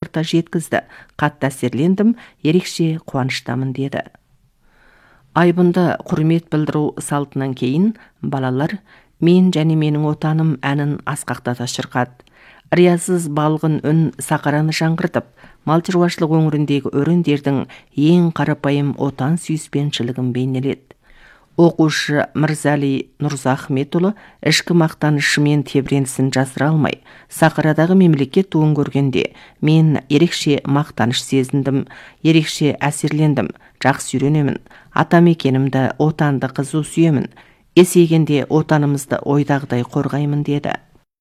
жаңғырта жеткізді. Қатты әсерлендім, ерекше қуаныштамын деді. Айбынды құрмет білдіру салтынан кейін балалар «Мен және менің отаным» әнін асқақтата шырқады. Риясыз балғын үн сақараны жаңғыртып, мал шаруашылық өңіріндегі өрендердің ең қарапайым отан сүйіспеншілігін бейнеледі. Оқушы Мырзали Нұрзахметұлы ішкі мақтанышымен тебіренісін жасыра алмай, Сақарадағы мемлекет туын көргенде «Мен ерекше мақтаныш сезіндім, ерекше әсерлендім, жақсы үйренемін, атамекенімді, отанды қызу сүйемін, есейгенде отанымызды ойдағыдай қорғаймын» деді.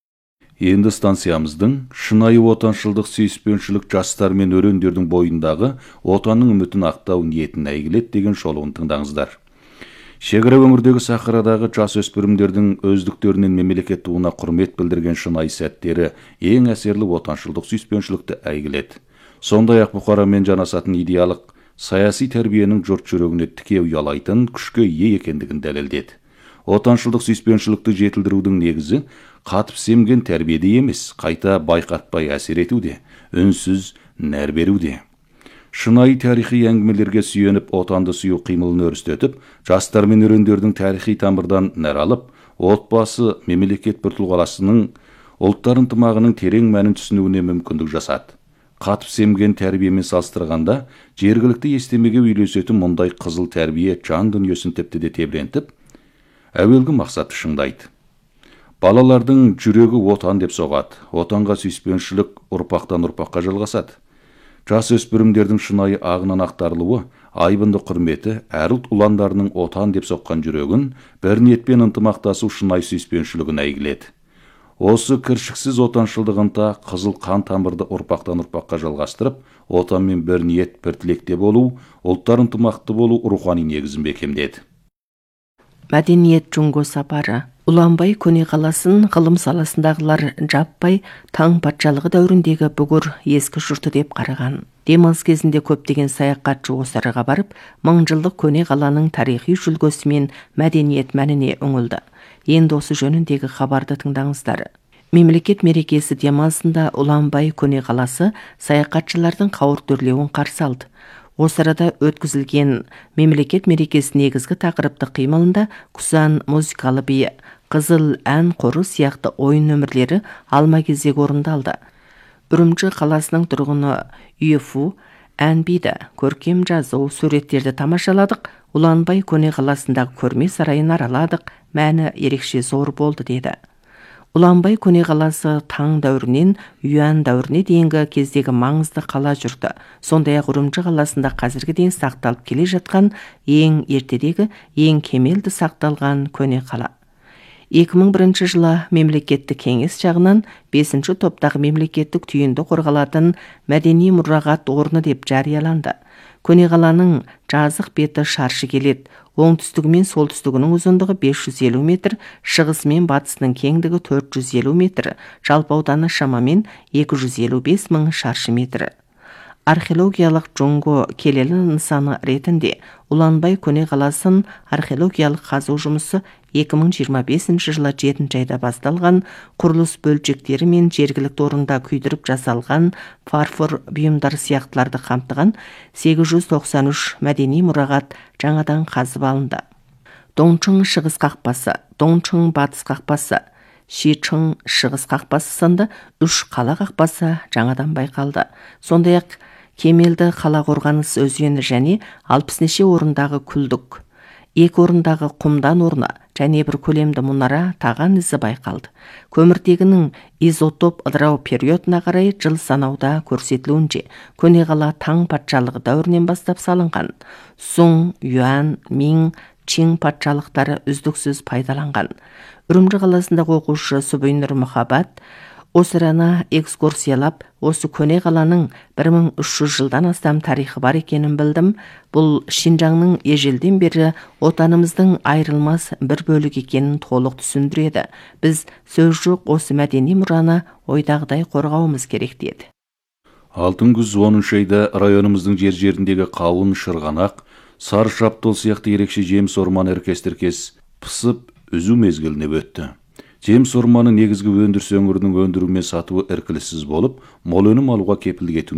Енді станциямыздың шынайы отаншылдық сүйіспеншілік жастар мен өрендердің бойындағы отанның үмітін ақтау ниетін әйгілет деген шолуын тыңдаңыздар. Шекара өңірдегі Сақарадағы жас өспірімдердің өздіктерінен мемлекет туына құрмет білдірген шынайы сәттері ең әсерлі отаншылдық сүйіспеншілікті әйгілет. Сондай-ақ бұқарамен жанасатын идеялық саяси тәрбиенің жұрт жүрегіне тіке ұялайтын күшке ие екендігін дәлелдеді. Отаншылдық сүйіспеншілікті жетілдірудің негізі қатып семген тәрбиеде емес, қайта байқатпай әсер етуде, үнсіз нәр беруде. Шынайы тарихи әңгімелерге сүйеніп, отанды сүю қимылын өрістетіп, жастар мен өрендердің тарихи тамырдан нәр алып, отбасы, мемлекет біртұлғаласының, ұлттар ынтымағының терең мәнін түсінуіне мүмкіндік жасады. Қатып семген тәрбиемен салыстырғанда, жергілікті естемеге үйлесетін мұндай қызыл тәрбие жан дүниесін тіпті де тебірентіп, әуелгі мақсатты шыңдайды. Балалардың жүрегі отан деп соғады, отанға сүйіспеншілік ұрпақтан ұрпаққа жалғасады. Жас өспірімдердің шынайы ағынан ақтарылуы, айбынды құрметі, әр ұлт ұландарының отан деп соққан жүрегін, бір ниетпен ынтымақтасу шынайы сүйіспеншілігін әйгіледі. Осы кіршіксіз отаншылдығында қызыл қан тамырды ұрпақтан ұрпаққа жалғастырып, отанмен бір ниет, бір тілекте болу, ұлттар ынтымақты болу рухани негізін бекемдеді. Мәдениет Джунго сапары. Ұланбай көне қаласын ғылым саласындағылар жаппай таң патшалығы дәуіріндегі бүгір ескі жұрты деп қараған. Демалыс кезінде көптеген саяхатшы осы араға барып, мыңжылдық көне қаланың тарихи жүлгесі мен мәдениет мәніне үңілді. Енді осы жөніндегі хабарды тыңдаңыздар. Мемлекет мерекесі демалысында Ұланбай көне қаласы саяхатшылардың қауырт өрлеуін қарсы алды. Осы арада өткізілген мемлекет мерекесі негізгі тақырыпты қимылында Күсан музыкалы биі, Қызыл ән қоры сияқты ойын нөмірлері алма кезек орындалды. Үрімжі қаласының тұрғыны Үйефу ән биді, көркем жазу, суреттерді тамашаладық, Ұланбай көне қаласындағы көрме сарайын араладық, мәні ерекше зор болды деді. Ұланбай көне қаласы таң дәуірінен Юан дәуіріне дейінгі кездегі маңызды қала жүрді. Сондай-ақ Үрімжі қаласында қазірге дейін сақталып келе жатқан ең ертедегі, ең кемелді сақталған көне қала. 2001 жылы мемлекеттік кеңес жағынан 5-ші топтағы мемлекеттік түйінді қорғалатын мәдени мұрағат орны деп жарияланды. Көне қаланың жазық беті шаршы келеді. Оңтүстігі мен солтүстігінің ұзындығы 550 метр, шығысы мен батысының кеңдігі 450 метр, жалпы ауданы шамамен 255 мың шаршы метр. Археологиялық Джунго келелі нысаны ретінде Ұланбай көне қаласын археологиялық қазу жұмысы 2025 жылы 7 айда басталған, құрылыс бөлшектері мен жергілікті орында күйдіріп жасалған фарфор бұйымдар сияқтыларды қамтыған 893 мәдени мұрағат жаңадан қазып алынды. Доңчың шығыс қақпасы, Доңчың батыс қақпасы, Шичың шығыс қақпасы сынды 3 қала қақпасы жаңадан байқалды. Сондай-ақ Кемелді қала қорғаныс өзені және 60 неше орындағы күлдік, 2 орындағы құмдан орны және бір көлемді мұнара таған ізі байқалды. Көміртегінің изотоп ыдырау периодына қарай жыл санауда көрсетілуінше, көне қала таң патшалығы дәуірінен бастап салынған. Сун, Юан, Мин, Чин патшалықтары үздіксіз пайдаланған. Үрімжі қаласындағы оқушы Субайнұр Мұхаббат осы араны экскурсиялап, осы көне қаланың 1300 жылдан астам тарихы бар екенін білдім. Бұл Шинжаңның ежелден бері отанымыздың айрылмас бір бөлік екенін толық түсіндіреді. Біз сөз жоқ осы мәдени мұраны ойдағыдай қорғауымыз керек деді. Алтын күз 10 айда районымыздың жер-жеріндегі қауын, шырғанақ, сары шаптол сияқты ерекше жеміс орманы әркес-тіркес пысып, үзу мезгіліне өтті. Жеміс орманы негізгі өндіріс өңірінің өндіру мен сатуы іркіліссіз болып, мол өнім алуға кепілдік ету